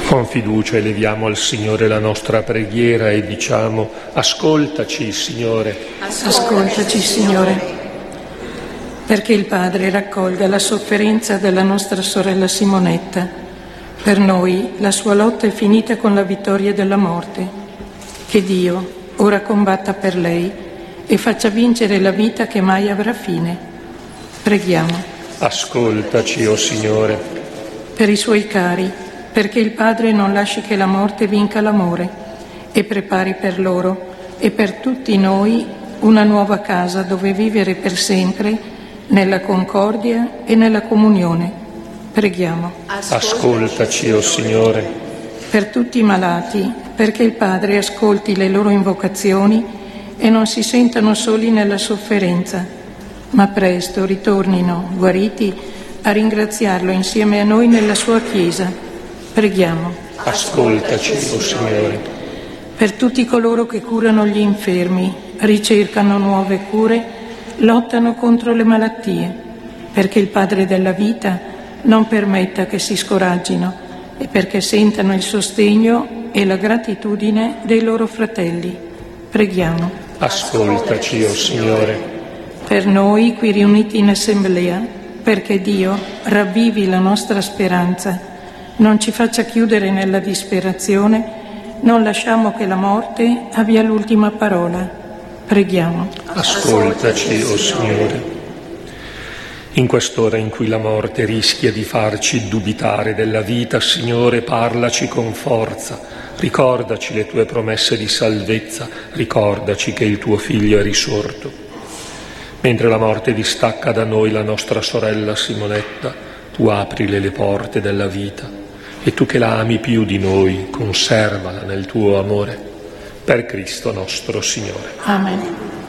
Con fiducia eleviamo al Signore la nostra preghiera e diciamo: ascoltaci, Signore. Ascoltaci, Signore. Perché il Padre raccolga la sofferenza della nostra sorella Simonetta. Per noi la sua lotta è finita con la vittoria della morte. Che Dio ora combatta per lei e faccia vincere la vita che mai avrà fine. Preghiamo. Ascoltaci, o Signore. Per i suoi cari, perché il Padre non lasci che la morte vinca l'amore e prepari per loro e per tutti noi una nuova casa dove vivere per sempre nella concordia e nella comunione. Preghiamo. Ascoltaci, o Signore. Per tutti i malati, perché il Padre ascolti le loro invocazioni e non si sentano soli nella sofferenza, ma presto ritornino, guariti, a ringraziarlo insieme a noi nella sua Chiesa. Preghiamo. Ascoltaci, o Signore. Per tutti coloro che curano gli infermi, ricercano nuove cure, lottano contro le malattie, perché il Padre della vita non permetta che si scoraggino e perché sentano il sostegno e la gratitudine dei loro fratelli. Preghiamo. Ascoltaci, o Signore. Per noi qui riuniti in assemblea, perché Dio ravvivi la nostra speranza, non ci faccia chiudere nella disperazione, non lasciamo che la morte abbia l'ultima parola. Preghiamo. Ascoltaci, o Signore. In quest'ora in cui la morte rischia di farci dubitare della vita, Signore, parlaci con forza, ricordaci le tue promesse di salvezza, ricordaci che il tuo Figlio è risorto. Mentre la morte distacca da noi la nostra sorella Simonetta, tu aprile le porte della vita. E tu che la ami più di noi, conservala nel tuo amore. Per Cristo nostro Signore. Amen.